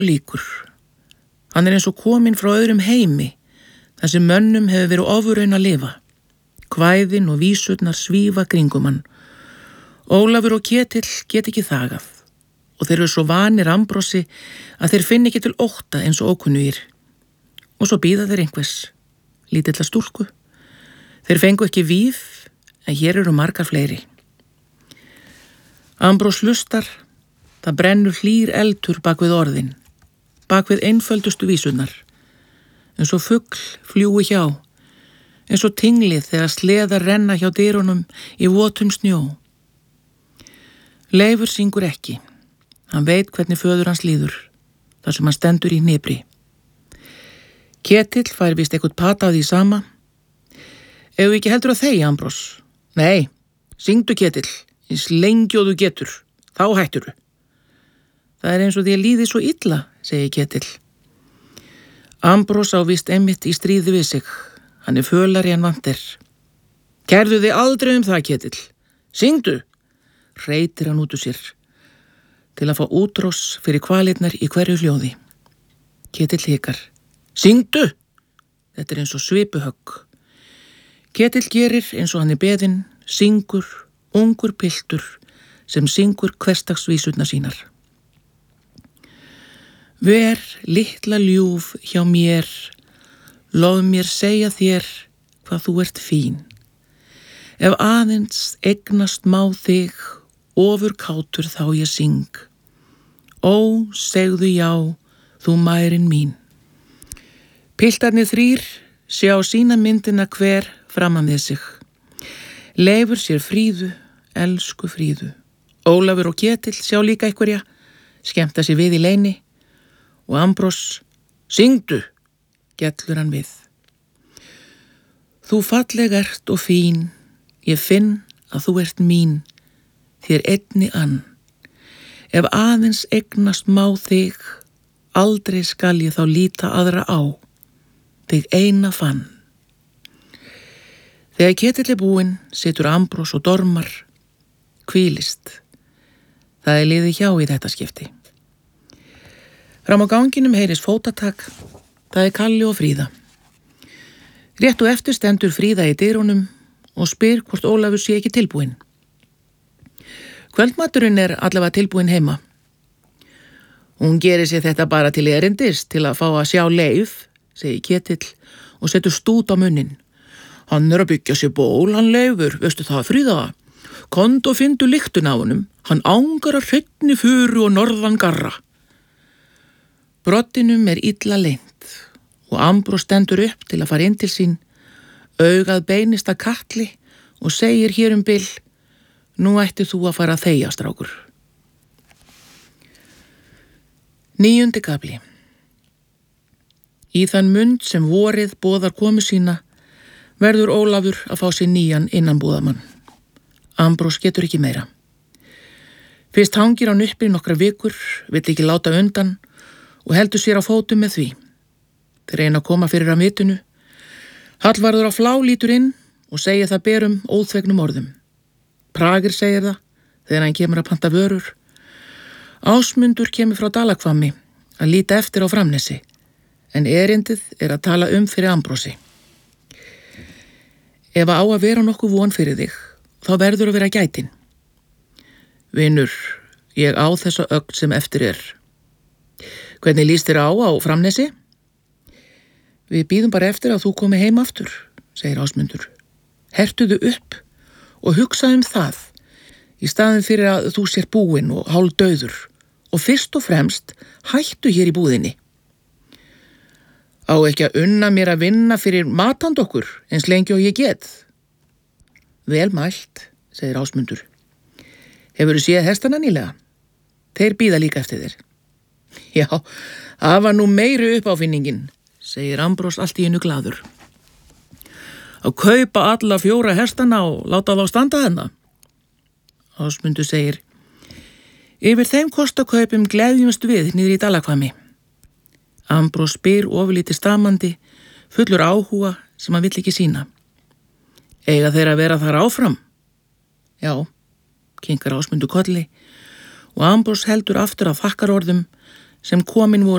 líkur. Hann eins og kominn frá öðrum heimi, þar sem mönnum hefur verið ofurraun að lifa. Kvæðin og vísurnar svífa kringum hann. Ólafur og Ketill get ekki þagað og þeir eru svo vanir Ambrosi að þeir finni ekki til ótta eins og ókunnugir. Og svo bíða þeir einhvers, lítilla stúlku. Þeir fengu ekki víf, en hér eru margar fleiri. Ambrós hlustar, það brennur hlýr eldur bak við orðin, bak við einföldustu vísurnar. Eins og fugl fljúi hjá, eins og tinglið þegar sleðar renna hjá dyrunum í votum snjó. Leifur syngur ekki. Hann veit hvernig föður hans líður, þar sem hann stendur í hnipri. Ketill fær víst eitthvað pata á því sama. Ef við ekki heldur að þegja, Ambrós? Nei, syngdu Ketill, eins lengi og þú getur, þá hætturðu. Það er eins og því að líði svo illa, segir Ketill. Ambrós á víst einmitt í stríði við sig. Hann er fölari en vant er. Kærðu þig aldrei það, Ketill. Syngdu, hreytir hann út úr sér, til að fá útrás fyrir kvalirnar í hverju hljóði. Ketill hikar. Syngdu! Þetta er eins og svipuhögg. Ketill gerir eins og hann er beðinn, syngur, ungur piltur, sem syngur hversdagsvísurnar sínar. Ver litla ljúf hjá mér, lof mér segja þér hvað þú ert fín. Ef aðeins eignast má þig, ofur kátur þá ég syng. Ó, segðu já, þú mærin mín. Piltarnir þrír sjá sína myndina hver framan við sig. Leifur sér Fríðu, elsku Fríðu. Ólafur og Ketill sjá líka einhverja, skemmta sér við í leyni og Ambrós, syngdu, gellur hann við. Þú falleg ert og fín, ég finn að þú ert mín, þér einni ann. Ef aðeins eignast má þig, aldrei skal ég þá líta aðra á, þig eina fann. Þegar Ketill er búinn, situr Ambrós og dormar, hvílist. Það er liðið hjá í þetta skipti. Fram á ganginum heyrist fótatak, það er Kalli og Fríða. Rétt og eftir stendur Fríða í dyrunum og spyr hvort Ólafur sé ekki tilbúinn. Kvöldmaturinn er allavega tilbúinn heima. Hún gerir sér þetta bara til erindis, til að fá að sjá Leif, segir Ketill og setur stút á munnin. Hann er að byggja sér ból, hann Leifur, veistu það, Fríða? Kond og fyndu lyktin á honum, hann ángar að hreinni furu og norðan garra. Brottinum er illa leynt og Ambrós stendur upp til að fara inn til sín, augað beinist að Katli og segir hér bil, nú ætti þú að fara að þegja, strákur. 9. kafli. Í þann mund sem vorið boðar komu sína, verður Ólafur að fá sér nýjan innanbúðamann. Ambrós getur ekki meira. Fyrst hangir hann uppi nokkra vikur, vill ekki láta undan og heldur sér á fótum með því. Þeir reyna að koma fyrir að vitinu. Hallvarður á Flá lítur inn og segir það berum óþvegnum orðum. Pragir segir það þegar hann kemur að panta vörur. Ásmundur kemur frá Dalakvammi að líta eftir á Framnesi, en erindið er að tala fyrir Ambrósi. Ef á að vera nokkuð von fyrir þig, þá verður að vera gætin. Vinur, ég á þessa ögn sem eftir er. Hvernig líst þér á Framnesi? Við bíðum bara eftir að þú komi heim aftur, segir Ásmundur. Hertuðu upp og hugsa það, í staðin fyrir að þú sér búinn og hálf dauður, og fyrst og fremst hættu hér í búðinni. Á ekki að unna mér að vinna fyrir matand okkur, eins lengi og ég get. Vel mælt, segir Ásmundur. Hefurðu séð hestana nýlega? Þeir bíða líka eftir þér. Já, það var nú meiri uppáfinningin, segir Ambrós allt í einu glaður. Að kaupa alla 4 hestana og láta þá standa þarna. Ásmundur segir, yfir þeim kostakaupum gleðjumst við niður í Dalakvammi. Ambrós spyr ofurlítið stamandi, fullur áhuga sem hann vill ekki sýna. Eiga þeir að vera þar áfram? Já, kinkar Ásmundur kolli og Ambrós heldur aftur af þakkarorðum sem komin voru